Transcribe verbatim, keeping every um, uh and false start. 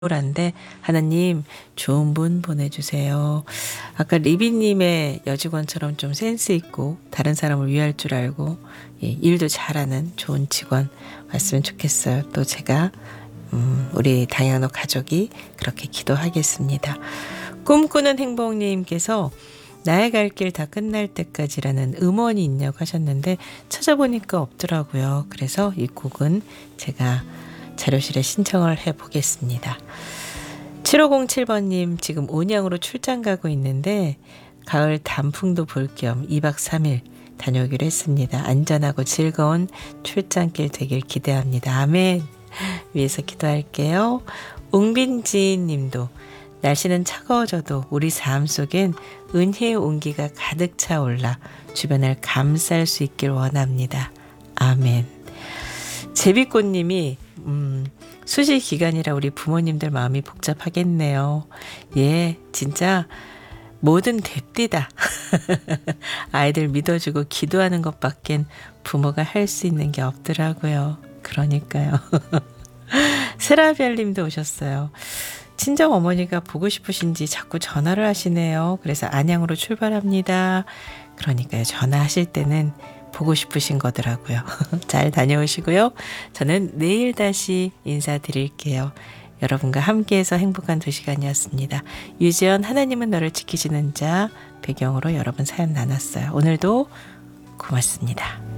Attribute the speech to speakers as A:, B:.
A: 란데 하나님 좋은 분 보내주세요. 아까 리비님의 여직원처럼 좀 센스 있고 다른 사람을 위할 줄 알고 예, 일도 잘하는 좋은 직원 왔으면 좋겠어요. 또 제가 음, 우리 다양한 가족이 그렇게 기도하겠습니다. 꿈꾸는 행복님께서 나의 갈 길 다 끝날 때까지라는 음원이 있냐고 하셨는데 찾아보니까 없더라고요. 그래서 이 곡은 제가 자료실에 신청을 해보겠습니다. 칠오공칠 번님 지금 온양으로 출장 가고 있는데 가을 단풍도 볼 겸 이박 삼일 다녀오기로 했습니다. 안전하고 즐거운 출장길 되길 기대합니다. 아멘. 위해서 기도할게요. 웅빈지 님도 날씨는 차가워져도 우리 삶 속엔 은혜의 온기가 가득 차올라 주변을 감쌀 수 있길 원합니다. 아멘. 제비꽃님이 음, 수시 기간이라 우리 부모님들 마음이 복잡하겠네요. 예, 진짜 뭐든 됩디다. 아이들 믿어주고 기도하는 것밖엔 부모가 할 수 있는 게 없더라고요. 그러니까요. 세라별님도 오셨어요. 친정 어머니가 보고 싶으신지 자꾸 전화를 하시네요. 그래서 안양으로 출발합니다. 그러니까요. 전화하실 때는 보고 싶으신 거더라고요. 잘 다녀오시고요. 저는 내일 다시 인사드릴게요. 여러분과 함께해서 행복한 두 시간이었습니다. 유지연 하나님은 너를 지키시는 자 배경으로 여러분 사연 나눴어요. 오늘도 고맙습니다.